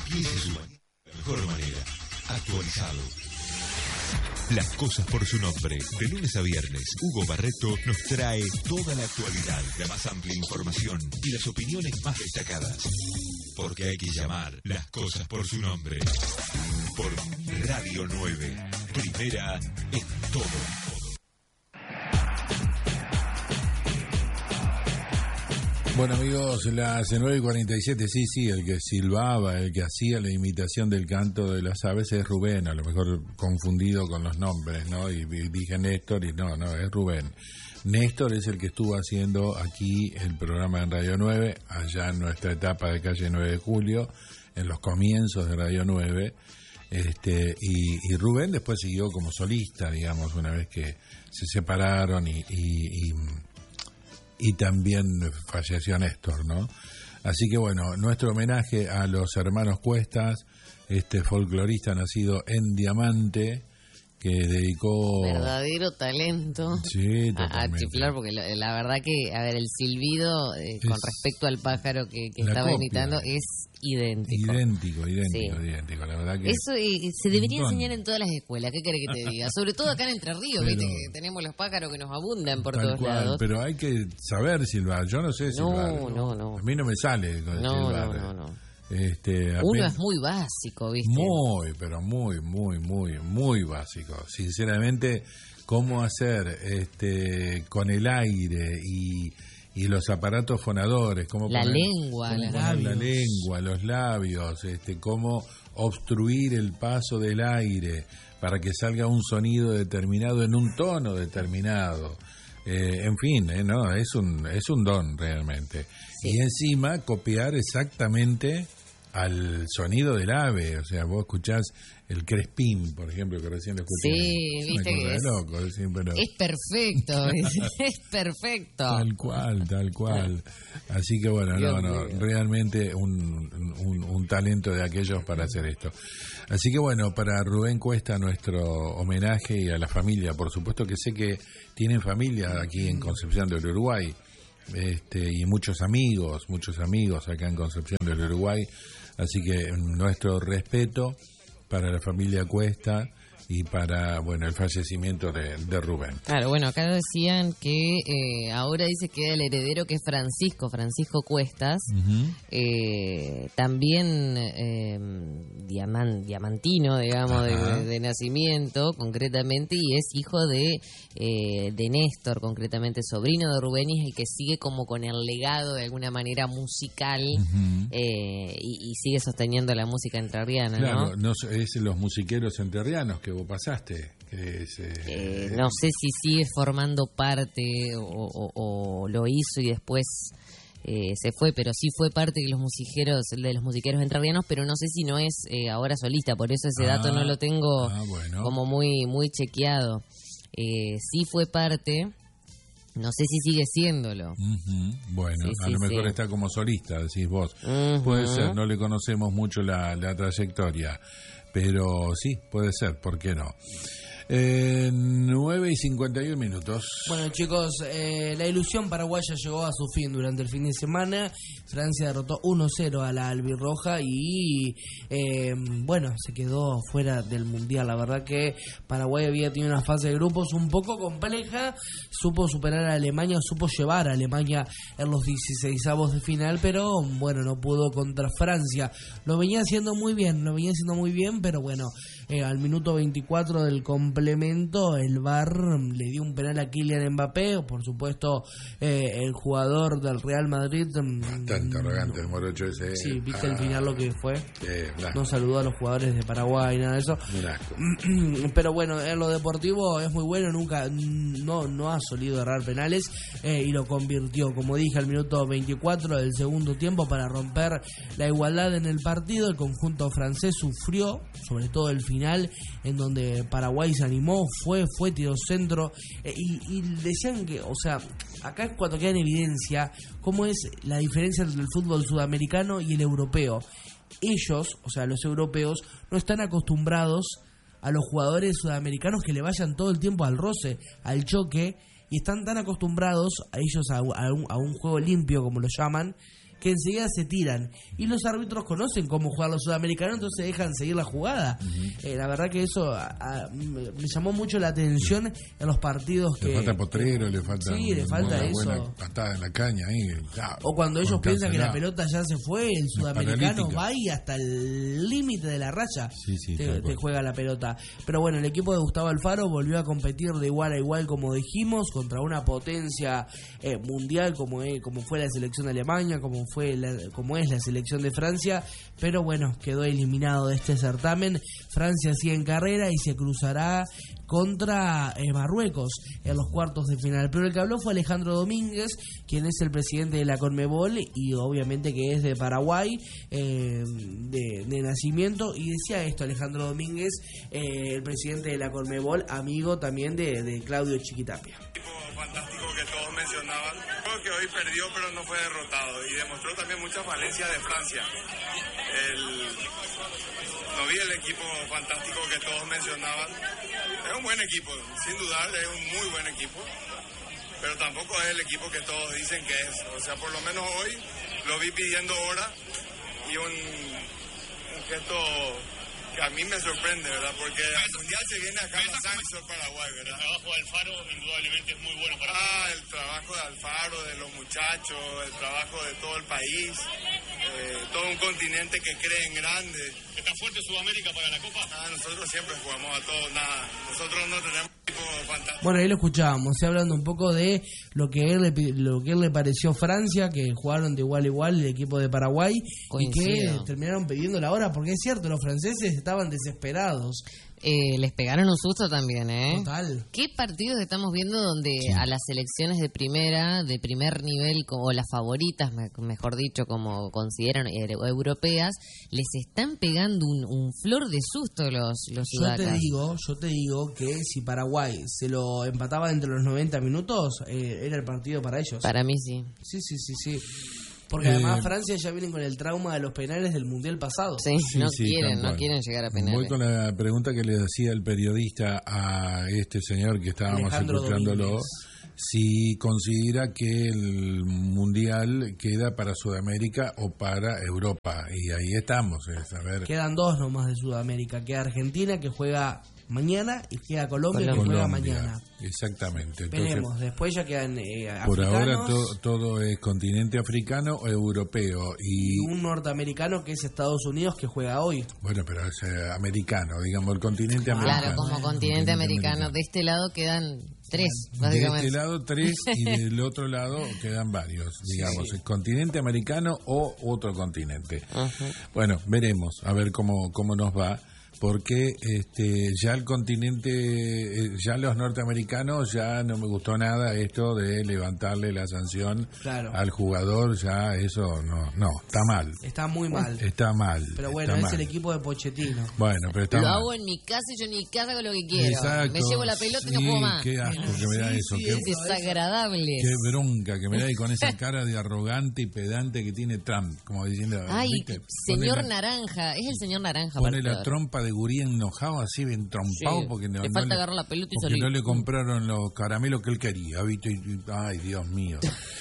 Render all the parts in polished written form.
Esa es la mejor manera. Actualizado. Las cosas por su nombre. De lunes a viernes, Hugo Barreto nos trae toda la actualidad, la más amplia información y las opiniones más destacadas. Porque hay que llamar las cosas por su nombre. Por Radio 9. Primera en todo. Bueno, amigos, las 9:47, sí, el que silbaba, el que hacía la imitación del canto de las aves es Rubén, a lo mejor confundido con los nombres, ¿no? Y dije Néstor y no, es Rubén. Néstor es el que estuvo haciendo aquí el programa en Radio 9, allá en nuestra etapa de calle 9 de Julio, en los comienzos de Radio 9, y Rubén después siguió como solista, digamos, una vez que se separaron y también falleció Néstor, ¿no? Así que bueno, nuestro homenaje a los hermanos Cuestas, este folclorista nacido en Diamante, que dedicó... verdadero talento, sí, a chiflar, porque la verdad que, a ver, el silbido con respecto al pájaro que estaba copia. Imitando es idéntico. Idéntico, Sí. la verdad que... Eso se debería enseñar en todas las escuelas, ¿qué querés que te diga? Sobre todo acá en Entre Ríos, viste que tenemos los pájaros que nos abundan por todos lados. Pero hay que saber silbar, yo no sé silbar. No. A mí no me sale silbar. No. Uno es muy básico, ¿viste? Muy básico. Sinceramente, cómo hacer con el aire y los aparatos fonadores, cómo la poner, lengua, la lengua, los labios, cómo obstruir el paso del aire para que salga un sonido determinado en un tono determinado. En fin, no, es un don realmente. Sí. Y encima copiar exactamente al sonido del ave, o sea, vos escuchás el crespín, por ejemplo, que recién lo escuché. Sí, viste que es loco, sí, pero... es perfecto, es perfecto. Tal cual. Así que bueno, realmente un talento de aquellos para hacer esto. Así que bueno, para Rubén Cuesta nuestro homenaje y a la familia, por supuesto que sé que tienen familia aquí en Concepción del Uruguay. Y muchos amigos acá en Concepción del Uruguay, así que nuestro respeto para la familia Cuesta y para el fallecimiento de Rubén. Claro, bueno, acá decían que ahora dice que el heredero, que es Francisco Cuestas, también diamantino, digamos, de nacimiento, concretamente, y es hijo de Néstor, concretamente sobrino de Rubén, y es el que sigue como con el legado de alguna manera musical, y sigue sosteniendo la música entrerriana, claro, ¿no? Es los musiqueros entrerrianos que vos pasaste, que es, no sé si sigue formando parte o lo hizo y después se fue, pero sí fue parte de los musiqueros entrerrianos, pero no sé si no es ahora solista, por eso ese dato no lo tengo como muy chequeado. Sí fue parte, no sé si sigue siéndolo. Bueno, sí, a lo mejor sí. está como solista, decís vos. Puede ser, no le conocemos mucho la trayectoria, pero sí, puede ser, ¿por qué no? 9:51. Bueno, chicos, la ilusión paraguaya llegó a su fin durante el fin de semana. Francia derrotó 1-0 a la albirroja y se quedó fuera del mundial. La verdad que Paraguay había tenido una fase de grupos un poco compleja, supo superar a Alemania, supo llevar a Alemania en los 16avos de final, pero no pudo contra Francia. Lo venía haciendo muy bien, pero al minuto 24 del complemento el VAR le dio un penal a Kylian Mbappé. Por supuesto, el jugador del Real Madrid, bastante arrogante el morocho ese. Sí, viste el final lo que fue. No saludó a los jugadores de Paraguay, nada de eso. Pero en lo deportivo es muy bueno, nunca no ha solido errar penales, y lo convirtió, como dije, al minuto 24 del segundo tiempo para romper la igualdad en el partido. El conjunto francés sufrió, sobre todo el final, en donde Paraguay se animó, fue tiro centro, y decían que, acá es cuando queda en evidencia cómo es la diferencia entre el fútbol sudamericano y el europeo. Ellos, los europeos, no están acostumbrados a los jugadores sudamericanos que le vayan todo el tiempo al roce, al choque, y están tan acostumbrados a ellos a un juego limpio, como lo llaman, que enseguida se tiran. Y los árbitros conocen cómo jugar los sudamericanos, entonces dejan seguir la jugada. La verdad que eso me llamó mucho la atención en los partidos que... Le falta potrero, le falta... Sí, le falta eso. Buena patada en la caña ahí. O cuando ellos piensan que la pelota ya se fue, el sudamericano va y hasta el límite de la raya te juega la pelota. Pero bueno, el equipo de Gustavo Alfaro volvió a competir de igual a igual, como dijimos, contra una potencia mundial como fue la selección de Alemania, como es la selección de Francia, pero bueno, quedó eliminado de este certamen. Francia sigue en carrera y se cruzará contra Marruecos en los cuartos de final. Pero el que habló fue Alejandro Domínguez, quien es el presidente de la Conmebol y obviamente que es de Paraguay de nacimiento, y decía esto Alejandro Domínguez, el presidente de la Conmebol, amigo también de Claudio Chiquitapia. Fantástico que todos mencionaban. Creo que hoy perdió pero no fue derrotado y demostró también mucha falencia de Francia. No vi el equipo fantástico que todos mencionaban. Es un buen equipo, sin dudar, es un muy buen equipo, pero tampoco es el equipo que todos dicen que es. O sea, por lo menos hoy lo vi pidiendo hora y un gesto que a mí me sorprende, ¿verdad? Porque el Mundial se viene acá a Sancho, Paraguay, ¿verdad? El trabajo de Alfaro indudablemente es muy bueno para el trabajo de Alfaro, de los muchachos, el trabajo de todo el país, todo un continente que cree en grande. ¿Está fuerte Sudamérica para la Copa? Nosotros siempre jugamos a todos, nosotros no tenemos equipo fantástico. Bueno, ahí lo escuchábamos, hablando un poco de lo que él le pareció Francia, que jugaron de igual a igual el equipo de Paraguay. Coincido. Y que terminaron pidiendo la hora, porque es cierto, los franceses estaban desesperados. Les pegaron un susto también, ¿eh? Total. ¿Qué partidos estamos viendo donde a las selecciones de primer nivel, o las favoritas, mejor dicho, como consideran europeas, les están pegando un flor de susto los sudacas? Yo te digo que si Paraguay se lo empataba entre los 90 minutos, era el partido para ellos. Para mí sí. Sí. Porque además Francia ya viene con el trauma de los penales del Mundial pasado. No quieren llegar a penales. Voy con la pregunta que le hacía el periodista a este señor que estábamos escuchándolo, si considera que el Mundial queda para Sudamérica o para Europa. Y ahí estamos. Quedan dos nomás de Sudamérica. Queda Argentina, que juega mañana, y queda Colombia, que juega mañana. Exactamente. Veremos, después ya quedan por africanos. Ahora todo es continente africano o europeo. Y un norteamericano que es Estados Unidos, que juega hoy. Bueno, pero es americano, digamos, el continente americano. Claro, como continente americano. De este lado quedan 3, básicamente. De este lado 3 y del otro lado quedan varios, digamos, el continente americano o otro continente. Bueno, veremos, a ver cómo nos va. Porque ya el continente, ya los norteamericanos, ya no me gustó nada esto de levantarle la sanción al jugador, ya eso no, está mal. Está muy mal. Está mal. Pero bueno, es el equipo de Pochettino. Bueno, pero está mal. Lo hago en mi casa y yo en mi casa hago lo que quiero. Exacto. Me llevo la pelota y no juego más. Qué asco que me da eso. Qué desagradable. Qué bronca que me da, y con esa cara de arrogante y pedante que tiene Trump, como diciendo... Ay, señor Naranja, es el señor Naranja. Pone la trompa de gurí enojado, así bien trompado, porque le falta agarrar la pelota y salir. No le compraron los caramelos que él quería, ¿viste? Ay, Dios mío.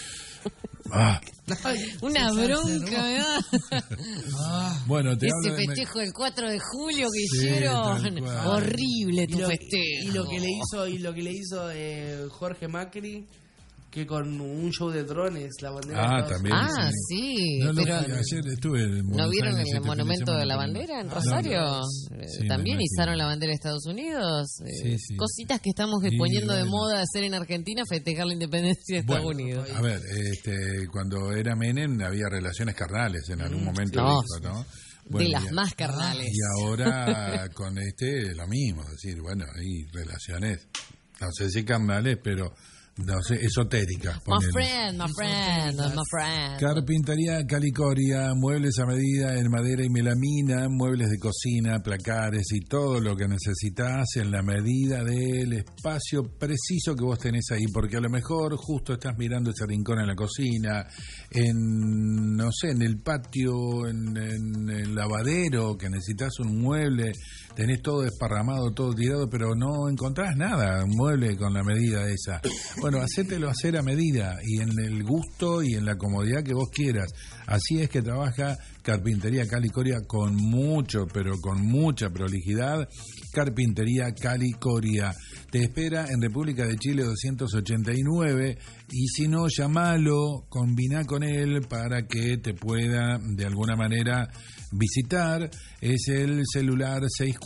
Una bronca me da. Bueno, ese festejo del 4 de julio que hicieron, horrible tu festejo. Y lo que le hizo Jorge Macri, que con un show de drones, la bandera. También. Sí. Pero ayer estuve en ¿no vieron el monumento de la bandera en Rosario? También izaron la bandera de Estados Unidos. Cositas que estamos poniendo de moda hacer en Argentina, festejar la independencia de Estados Unidos. A ver, cuando era Menem había relaciones carnales en algún momento. ¿No? Bueno, de las más carnales. Y ahora con lo mismo, es decir, hay relaciones, no sé si carnales, pero no sé, esotéricas. My friend. Carpintería Calicoria, muebles a medida en madera y melamina, muebles de cocina, placares y todo lo que necesitas en la medida del espacio preciso que vos tenés ahí, porque a lo mejor justo estás mirando ese rincón en la cocina, en el patio, en el lavadero, que necesitas un mueble, tenés todo desparramado, todo tirado, pero no encontrás nada, un mueble con la medida esa. Bueno, hacételo hacer a medida y en el gusto y en la comodidad que vos quieras. Así es que trabaja Carpintería Cali Coria con mucho, pero con mucha prolijidad. Carpintería Cali Coria. Te espera en República de Chile 289 y si no, llamalo, combiná con él para que te pueda de alguna manera visitar. Es el celular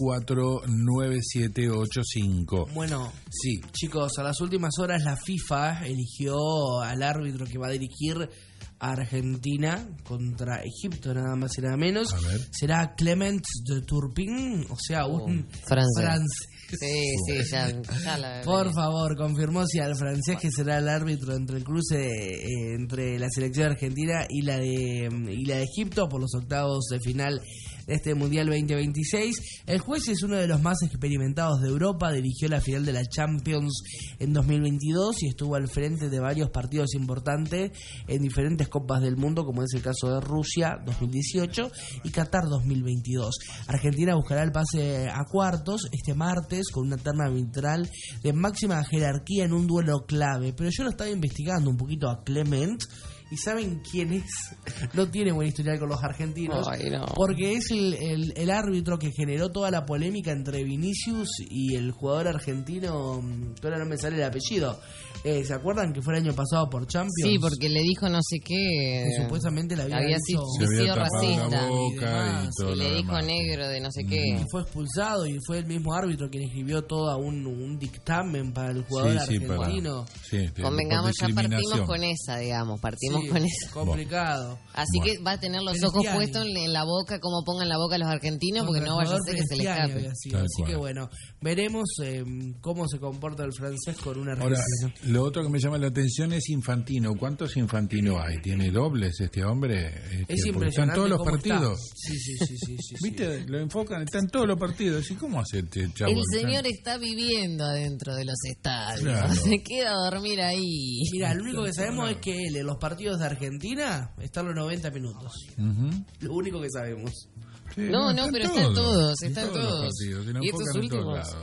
649785. Bueno, sí, chicos, a las últimas horas la FIFA eligió al árbitro que va a dirigir a Argentina contra Egipto, nada más y nada menos. Será Clement de Turpin, o sea, un francés. Sí, ya la Por favor, confirmó si al francés que será el árbitro entre el cruce entre la selección argentina y la de Egipto por los octavos de final de este Mundial 2026. El juez es uno de los más experimentados de Europa, dirigió la final de la Champions en 2022 y estuvo al frente de varios partidos importantes en diferentes copas del mundo, como es el caso de Rusia 2018 y Qatar 2022. Argentina buscará el pase a cuartos este martes con una terna arbitral de máxima jerarquía en un duelo clave, pero yo lo estaba investigando un poquito a Clement. ¿Y saben quién es? No tiene buen historial con los argentinos. Ay, no. Porque es el árbitro que generó toda la polémica entre Vinicius y el jugador argentino, que ahora no me sale el apellido. ¿Se acuerdan que fue el año pasado por Champions? Sí, porque le dijo no sé qué. Que supuestamente le había sido racista. Y le dijo negro de no sé qué. Y fue expulsado y fue el mismo árbitro quien escribió todo un dictamen para el jugador argentino. Convengamos, ya partimos con esa, digamos. Con eso. Complicado. Así que va a tener los ojos puestos en la boca, como pongan la boca los argentinos, porque no vaya a ser que se le escape. Así que bueno, veremos cómo se comporta el francés con una argentina. Ahora, lo otro que me llama la atención es Infantino. ¿Cuántos Infantino hay? ¿Tiene dobles este hombre? Es impresionante. Están todos los partidos. Sí. ¿Viste? Lo enfocan, están todos los partidos. ¿Y cómo hace este chavo? El señor está viviendo adentro de los estadios. Claro. Se queda a dormir ahí. Mira, lo único que sabemos es que él en los partidos de Argentina están los 90 minutos. Lo único que sabemos. Sí, pero están todos. Y estos últimos.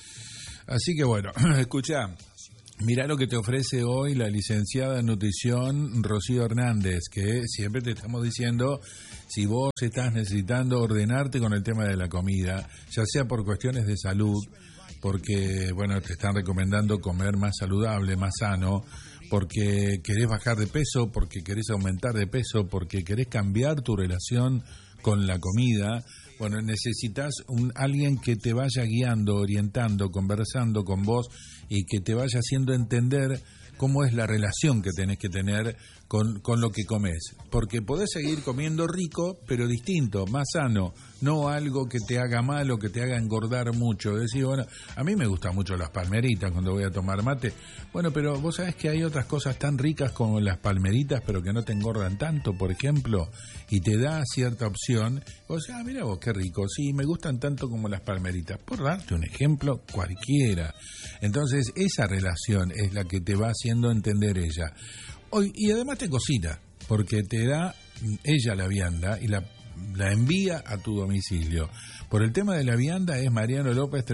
Así que bueno, escuchá. Mirá lo que te ofrece hoy la licenciada en nutrición Rocío Hernández, que siempre te estamos diciendo, si vos estás necesitando ordenarte con el tema de la comida, ya sea por cuestiones de salud, porque bueno, te están recomendando comer más saludable, más sano, porque querés bajar de peso, porque querés aumentar de peso, porque querés cambiar tu relación con la comida. Bueno, necesitas alguien que te vaya guiando, orientando, conversando con vos y que te vaya haciendo entender cómo es la relación que tenés que tener con lo que comes. Porque podés seguir comiendo rico, pero distinto, más sano, no algo que te haga mal o que te haga engordar mucho. Decir, bueno, a mí me gustan mucho las palmeritas cuando voy a tomar mate. Bueno, pero vos sabés que hay otras cosas tan ricas como las palmeritas, pero que no te engordan tanto, por ejemplo, y te da cierta opción. O sea, mira vos, qué rico, sí, me gustan tanto como las palmeritas. Por darte un ejemplo, cualquiera. Entonces, esa relación es la que te va haciendo entender ella. Y además te cocina, porque te da ella la vianda y la envía a tu domicilio. Por el tema de la vianda es Mariano López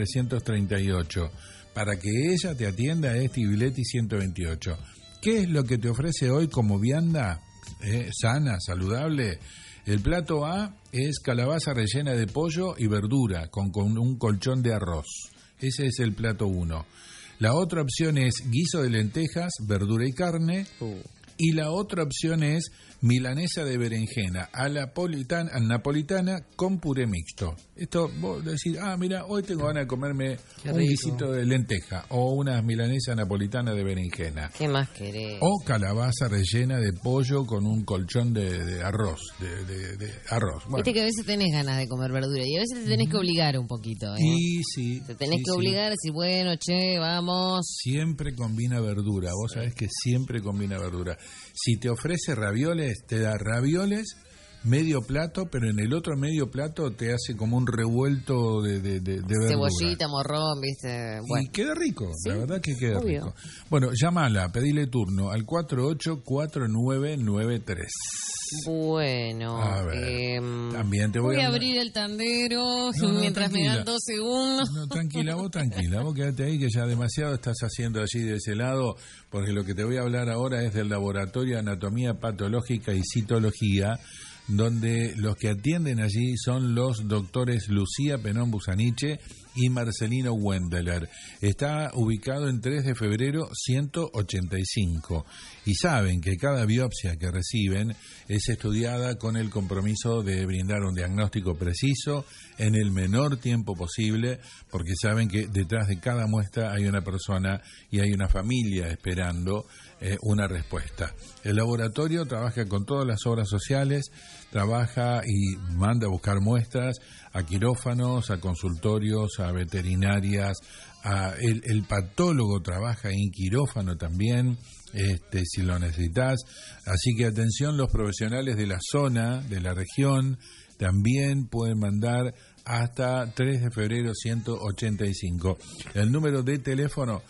338. Para que ella te atienda es Tibiletti 128. ¿Qué es lo que te ofrece hoy como vianda sana, saludable? El plato A es calabaza rellena de pollo y verdura con un colchón de arroz. Ese es el plato 1. La otra opción es guiso de lentejas, verdura y carne. Y la otra opción es milanesa de berenjena a la napolitana con puré mixto. Esto, vos decís, mira, hoy tengo ganas de comerme un guisito de lenteja o una milanesa napolitana de berenjena. ¿Qué más querés? O calabaza rellena de pollo con un colchón de arroz, de arroz. Bueno. Viste que a veces tenés ganas de comer verdura y a veces te tenés que obligar un poquito, ¿eh? Y sí. Te tenés que obligar, decir, bueno, che, vamos. Siempre combina verdura, vos sabés que siempre combina verdura. Si te ofrece ravioles, te da ravioles medio plato, pero en el otro medio plato te hace como un revuelto de verdura. Cebollita, morrón, ¿viste? Bueno. Y queda rico, ¿Sí? La verdad que queda Obvio. rico. Bueno, llámala, pedile turno al 484993. Bueno, A ver, también te voy a abrir el tandero No, mientras tranquila. me dan 2 segundos. No, tranquila, vos quédate ahí que ya demasiado estás haciendo allí de ese lado, porque lo que te voy a hablar ahora es del Laboratorio de Anatomía Patológica y Citología, donde los que atienden allí son los doctores Lucía Penón Busaniche y Marcelino Wendeler. Está ubicado en 3 de febrero 185 y saben que cada biopsia que reciben es estudiada con el compromiso de brindar un diagnóstico preciso en el menor tiempo posible, porque saben que detrás de cada muestra hay una persona y hay una familia esperando una respuesta. El laboratorio trabaja con todas las obras sociales, trabaja y manda a buscar muestras a quirófanos, a consultorios, a veterinarias, el patólogo trabaja en quirófano también, si lo necesitas. Así que atención, los profesionales de la zona, de la región, también pueden mandar hasta 3 de febrero 185. El número de teléfono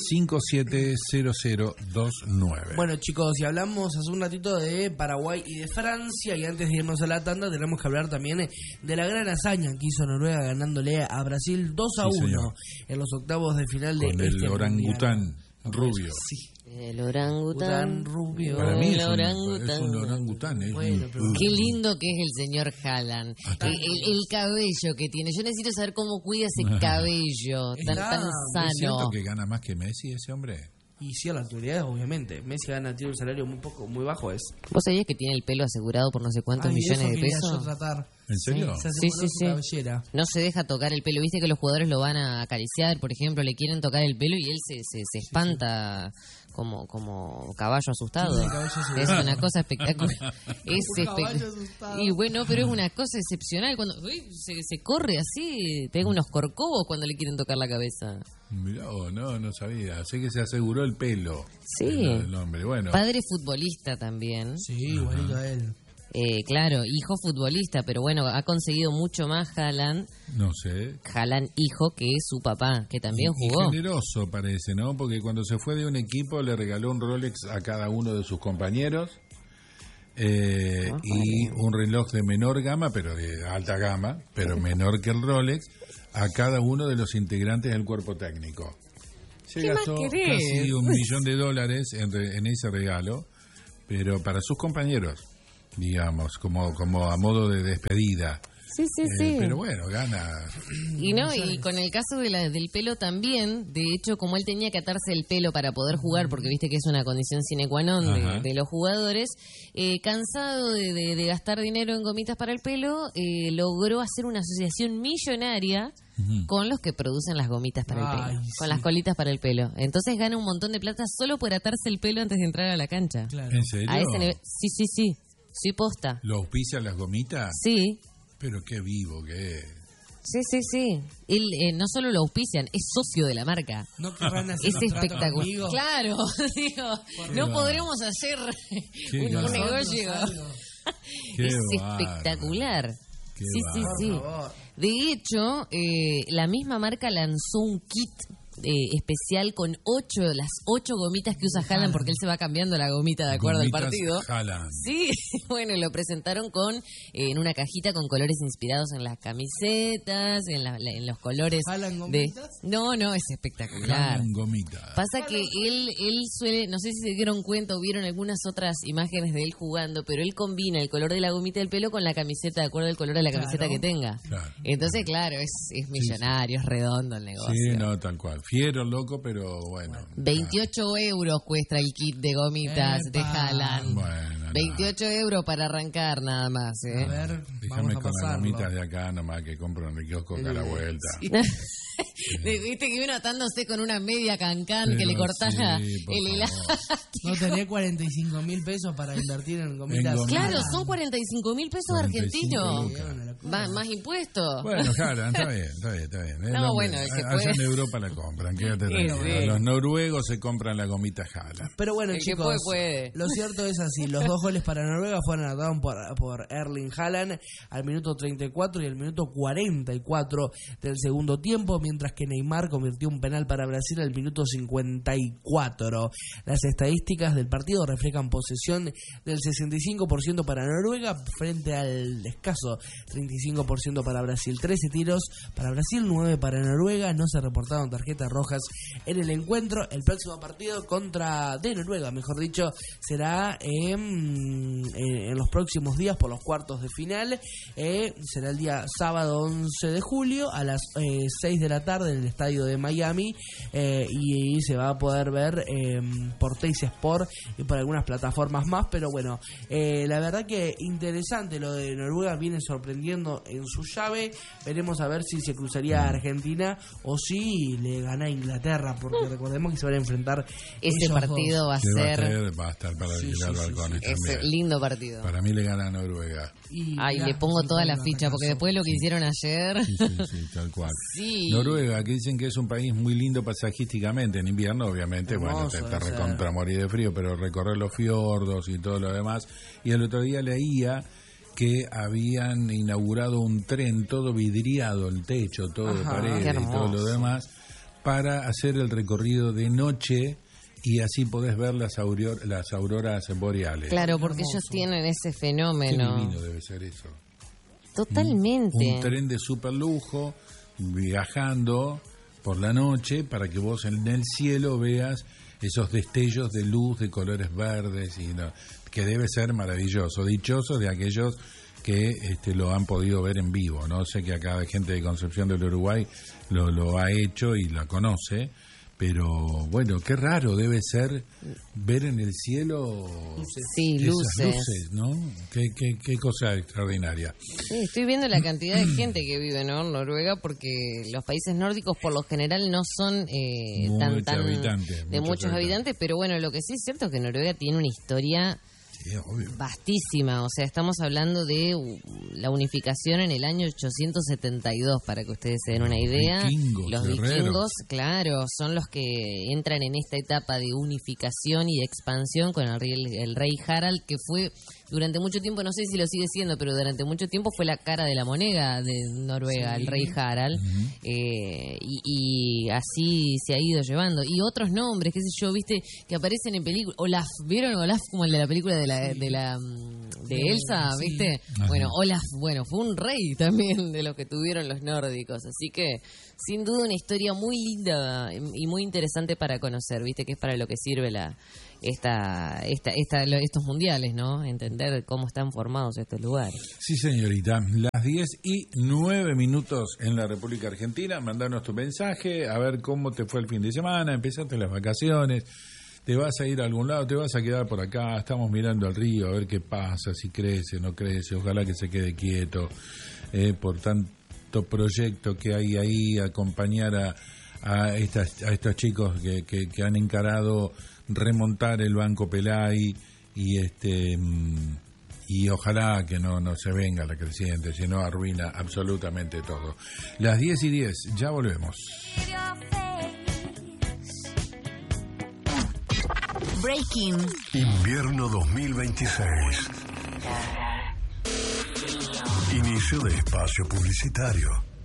570029. Bueno, chicos, y hablamos hace un ratito de Paraguay y de Francia, y antes de irnos a la tanda tenemos que hablar también de la gran hazaña que hizo Noruega ganándole a Brasil 2-1 señor. En los octavos de final de Con el orangután rubio. Sí. El orangután rubio. Para mí es un orangután. orangután. Bueno, pero Qué lindo que es el señor Haaland. El cabello que tiene. Yo necesito saber cómo cuida ese cabello tan ¿Es cierto sano. que gana más que Messi ese hombre? Y sí, a la actualidad, obviamente. Messi tiene un salario muy bajo. ¿Vos sabías que tiene el pelo asegurado por no sé cuántos millones de pesos? ¿En serio? Sí. No se deja tocar el pelo. Viste que los jugadores lo van a acariciar, por ejemplo, le quieren tocar el pelo y él se espanta como caballo asustado. Es una cosa espectacular. Y bueno, pero es una cosa excepcional. Cuando se corre así, pega unos corcovos cuando le quieren tocar la cabeza. Mirá, no sabía. Sé que se aseguró el pelo. Sí. El hombre, bueno. Padre futbolista también. Sí, igualito a él. Claro, hijo futbolista, pero bueno, ha conseguido mucho más Haaland. No sé. Haaland hijo, que es su papá, que también jugó. Y generoso parece, ¿no? Porque cuando se fue de un equipo le regaló un Rolex a cada uno de sus compañeros y un reloj de menor gama, pero de alta gama, pero menor que el Rolex, a cada uno de los integrantes del cuerpo técnico. Se gastó casi $1 millón en ese regalo, pero para sus compañeros, digamos, como a modo de despedida. Sí. Pero bueno, gana. Y con el caso del pelo también, de hecho, como él tenía que atarse el pelo para poder jugar, porque viste que es una condición sine qua non de los jugadores, cansado de gastar dinero en gomitas para el pelo, logró hacer una asociación millonaria con los que producen las gomitas para el pelo, con las colitas para el pelo. Entonces gana un montón de plata solo por atarse el pelo antes de entrar a la cancha. Claro. ¿En serio? A ese nivel. Sí, posta. ¿Lo auspician las gomitas? Sí. Pero qué vivo que es. Sí. Él no solo lo auspician, es socio de la marca. No querrán hacer Es un trato espectacular. conmigo. Claro, digo, no podremos hacer un negocio. Es espectacular. Sí. De hecho, la misma marca lanzó un kit especial con las 8 gomitas que usa Haaland, porque él se va cambiando la gomita de acuerdo al partido. Haaland. Sí, bueno, lo presentaron en una cajita con colores inspirados en las camisetas, en los colores ¿Haaland gomitas? No, es espectacular. Haaland gomitas. Pasa que él suele, no sé si se dieron cuenta o vieron algunas otras imágenes de él jugando, pero él combina el color de la gomita del pelo con la camiseta, de acuerdo al color de la camiseta que tenga. Claro. Entonces, claro, es millonario, es redondo el negocio. Sí, no, tal cual. Fiero, loco, pero bueno. 28 euros cuesta el kit de gomitas de Haaland. Bueno, 28 euros para arrancar nada más. A ver, déjame vamos a con las pasarlo. gomitas de acá nomás que compro en el kiosco acá a la vuelta. Viste que uno atándose con una media cancán que le cortaba el helado. No tenés 45.000 pesos para invertir en gomitas. Claro, son 45.000 pesos argentinos. Más impuestos. Bueno, claro, está bien. No, bueno, allá en Europa la compran, quédate tranquilo. Los noruegos se compran la gomita Haaland. Pero bueno, chicos, puede. Lo cierto es así, los 2 goles para Noruega fueron anotados por Erling Haaland al minuto 34 y al minuto 44 del segundo tiempo, mientras que Neymar convirtió un penal para Brasil al minuto 54. Las estadísticas del partido reflejan posesión del 65% para Noruega frente al escaso 35% para Brasil. 13 tiros para Brasil, 9 para Noruega. No se reportaron tarjetas rojas en el encuentro. El próximo partido de Noruega, mejor dicho, será en los próximos días por los cuartos de final. Será el día sábado 11 de julio a las 6 de la tarde en el estadio de Miami, y se va a poder ver por Teis Sport y por algunas plataformas más. Pero bueno, la verdad que interesante lo de Noruega, viene sorprendiendo en su llave. Veremos a ver si se cruzaría a Argentina o si le gana a Inglaterra, porque recordemos que se van a enfrentar ese partido. Va a estar para alquilar balcones también. Es lindo partido. Para mí le gana a Noruega. Le pongo toda la ficha, porque después lo que hicieron ayer. Sí, tal cual. Sí. Noruega, que dicen que es un país muy lindo paisajísticamente, en invierno obviamente, hermoso, te recontra morir de frío, pero recorrer los fiordos y todo lo demás. Y el otro día leía que habían inaugurado un tren todo vidriado, el techo, todo de paredes y todo lo demás, para hacer el recorrido de noche, y así podés ver las auroras boreales. Claro, porque ellos tienen ese fenómeno. Qué divino debe ser eso. Totalmente. Un tren de super lujo viajando por la noche para que vos en el cielo veas esos destellos de luz de colores verdes, que debe ser maravilloso. Dichosos de aquellos que lo han podido ver en vivo, ¿no? Sé que acá hay gente de Concepción del Uruguay lo ha hecho y la conoce, pero bueno, qué raro debe ser ver en el cielo esas luces, ¿no? Qué cosa extraordinaria. Sí, estoy viendo la cantidad de gente que vive, ¿no?, en Noruega, porque los países nórdicos por lo general no son muchos habitantes, pero bueno, lo que sí es cierto es que Noruega tiene una historia vastísima. O sea, estamos hablando de la unificación en el año 872, para que ustedes se den una idea. Los vikingos, claro, son los que entran en esta etapa de unificación y de expansión con el rey Harald, que fue durante mucho tiempo, no sé si lo sigue siendo, pero durante mucho tiempo fue la cara de la moneda de Noruega, el rey Harald. Y así se ha ido llevando. Y otros nombres, qué sé yo, viste, que aparecen en películas. Olaf, ¿vieron Olaf como el de la película de Elsa, viste? Ajá. Bueno, Olaf, fue un rey también de los que tuvieron los nórdicos. Así que, sin duda, una historia muy linda y muy interesante para conocer, viste, que es para lo que sirve estos mundiales, ¿no? Entender cómo están formados estos lugares. Sí, señorita. Las 10:09 en la República Argentina. Mandanos tu mensaje, a ver cómo te fue el fin de semana, empezaste las vacaciones, te vas a ir a algún lado, te vas a quedar por acá, estamos mirando al río a ver qué pasa, si crece, no crece, ojalá que se quede quieto, por tanto proyecto que hay ahí, acompañar a estos chicos que han encarado remontar el Banco Pelay, y ojalá que no se venga la creciente, sino arruina absolutamente todo. Las 10:10, ya volvemos. Breaking. Invierno 2026. Inicio de espacio publicitario.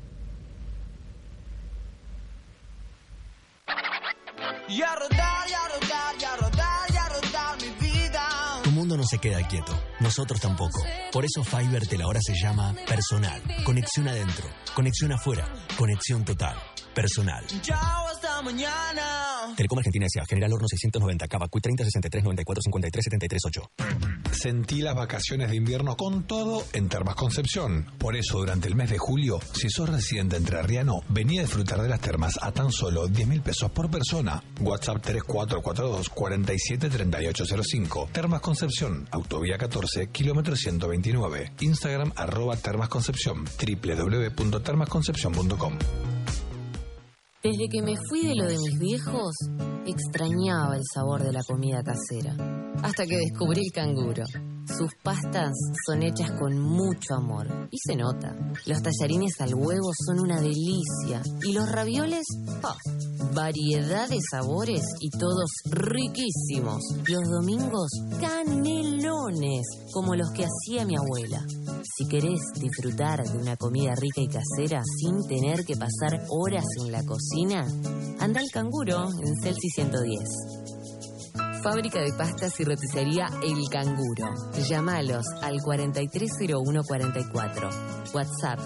Y a rodar, y a rodar, y a rodar, y a rodar mi vida. Tu mundo no se queda quieto, nosotros tampoco. Por eso Fibertel ahora se llama Personal. Conexión adentro, conexión afuera, conexión total. Personal. Chao, hasta mañana. Telecom Argentina S.A. General Horno 690, Cavacuy 30 63 94 53 73 8. Sentí las vacaciones de invierno con todo en Termas Concepción. Por eso, durante el mes de julio, si sos residente entrerriano, vení a disfrutar de las termas a tan solo 10.000 pesos por persona. WhatsApp 3442 47 3805. Termas Concepción, Autovía 14, kilómetro 129. Instagram @Termas Concepción, www.termasconcepcion.com. Desde que me fui de lo de mis viejos, extrañaba el sabor de la comida casera. Hasta que descubrí el Canguro. Sus pastas son hechas con mucho amor. Y se nota. Los tallarines al huevo son una delicia. Y los ravioles, variedad de sabores y todos riquísimos. Los domingos, canelones, como los que hacía mi abuela. Si querés disfrutar de una comida rica y casera sin tener que pasar horas en la cocina, anda al Canguro en Celsi 110. Fábrica de pastas y roticería El Canguro. Llámalos al 430144. WhatsApp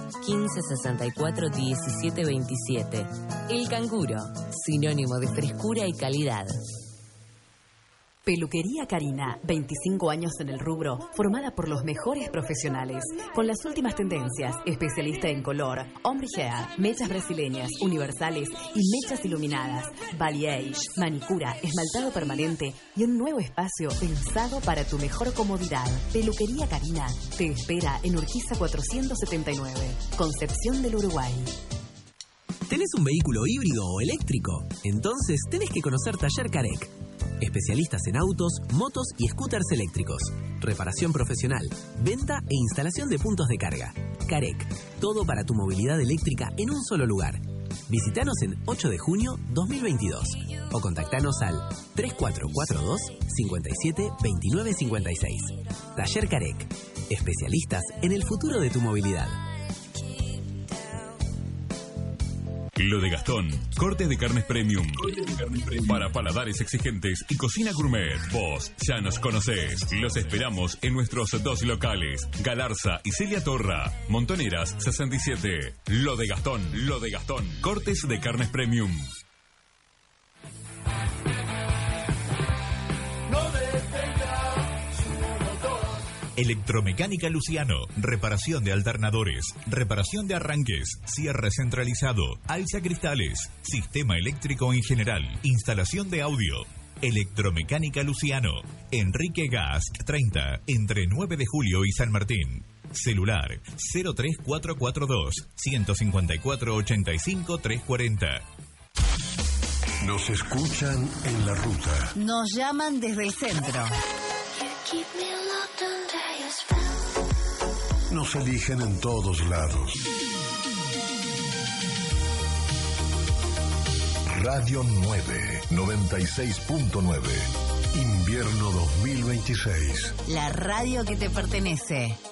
1564-1727. El Canguro, sinónimo de frescura y calidad. Peluquería Karina, 25 años en el rubro, formada por los mejores profesionales, con las últimas tendencias, especialista en color, ombre hair, mechas brasileñas, universales y mechas iluminadas, balayage, manicura, esmaltado permanente y un nuevo espacio pensado para tu mejor comodidad. Peluquería Karina te espera en Urquiza 479, Concepción del Uruguay. ¿Tenés un vehículo híbrido o eléctrico? Entonces tenés que conocer Taller Carec. Especialistas en autos, motos y scooters eléctricos. Reparación profesional, venta e instalación de puntos de carga. Carec, todo para tu movilidad eléctrica en un solo lugar. Visítanos en 8 de junio 2022 o contactanos al 3442 57 29 56. Taller Carec, especialistas en el futuro de tu movilidad. Lo de Gastón, cortes de carnes premium. Para paladares exigentes y cocina gourmet. Vos ya nos conocés. Los esperamos en nuestros 2 locales, Galarza y Celia Torra. Montoneras 67. Lo de Gastón, cortes de carnes premium. Electromecánica Luciano, reparación de alternadores, reparación de arranques, cierre centralizado, alza cristales, sistema eléctrico en general, instalación de audio. Electromecánica Luciano, Enrique Gask 30, entre 9 de julio y San Martín. Celular 03442 154 85 340. Nos escuchan en la ruta. Nos llaman desde el centro. Nos eligen en todos lados. Radio 9, 96.9. Invierno 2026. La radio que te pertenece.